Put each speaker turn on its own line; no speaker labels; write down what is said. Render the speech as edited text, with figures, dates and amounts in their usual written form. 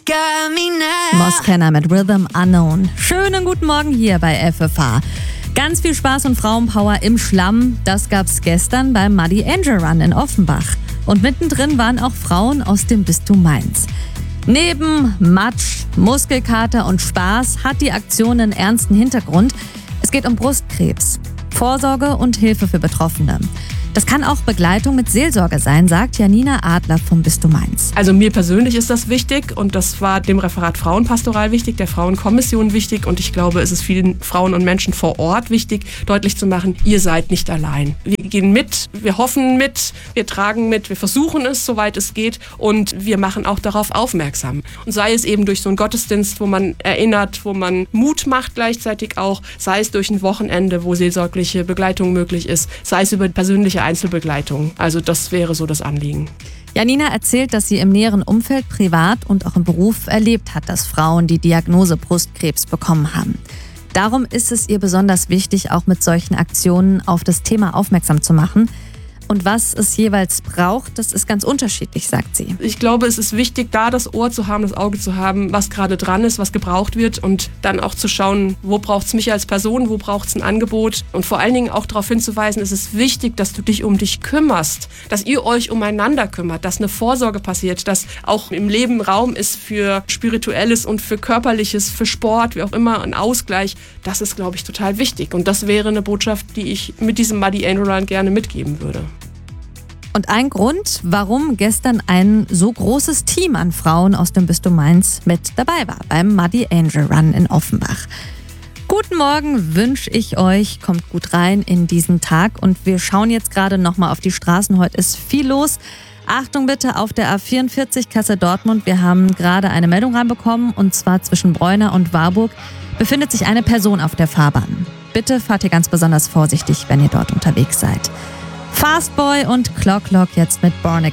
Moskenner mit Rhythm Unknown. Schönen guten Morgen hier bei FFH. Ganz viel Spaß und Frauenpower im Schlamm, das gab's gestern beim Muddy Angel Run in Offenbach. Und mittendrin waren auch Frauen aus dem Bistum Mainz. Neben Matsch, Muskelkater und Spaß hat die Aktion einen ernsten Hintergrund. Es geht um Brustkrebs, Vorsorge und Hilfe für Betroffene. Das kann auch Begleitung mit Seelsorge sein, sagt Janina Adler vom Bistum Mainz.
Also mir persönlich ist das wichtig und das war dem Referat Frauenpastoral wichtig, der Frauenkommission wichtig und ich glaube, es ist vielen Frauen und Menschen vor Ort wichtig, deutlich zu machen, ihr seid nicht allein. Wir gehen mit, wir hoffen mit, wir tragen mit, wir versuchen es, soweit es geht und wir machen auch darauf aufmerksam. Und sei es eben durch so einen Gottesdienst, wo man erinnert, wo man Mut macht gleichzeitig auch, sei es durch ein Wochenende, wo seelsorgliche Begleitung möglich ist, sei es über persönliche Einzelbegleitung. Also das wäre so das Anliegen.
Janina erzählt, dass sie im näheren Umfeld privat und auch im Beruf erlebt hat, dass Frauen die Diagnose Brustkrebs bekommen haben. Darum ist es ihr besonders wichtig, auch mit solchen Aktionen auf das Thema aufmerksam zu machen. Und was es jeweils braucht, das ist ganz unterschiedlich, sagt sie.
Ich glaube, es ist wichtig, da das Ohr zu haben, das Auge zu haben, was gerade dran ist, was gebraucht wird und dann auch zu schauen, wo braucht es mich als Person, wo braucht es ein Angebot und vor allen Dingen auch darauf hinzuweisen, es ist wichtig, dass du dich um dich kümmerst, dass ihr euch umeinander kümmert, dass eine Vorsorge passiert, dass auch im Leben Raum ist für Spirituelles und für Körperliches, für Sport, wie auch immer, ein Ausgleich. Das ist, glaube ich, total wichtig und das wäre eine Botschaft, die ich mit diesem Muddy Angel Run gerne mitgeben würde.
Und ein Grund, warum gestern ein so großes Team an Frauen aus dem Bistum Mainz mit dabei war beim Muddy Angel Run in Offenbach. Guten Morgen wünsche ich euch, kommt gut rein in diesen Tag und wir schauen jetzt gerade nochmal auf die Straßen. Heute ist viel los. Achtung bitte auf der A44 Kassel-Dortmund. Wir haben gerade eine Meldung reinbekommen und zwar zwischen Bräuna und Warburg befindet sich eine Person auf der Fahrbahn. Bitte fahrt ihr ganz besonders vorsichtig, wenn ihr dort unterwegs seid. Fastboy und Clock Lock jetzt mit Born Again.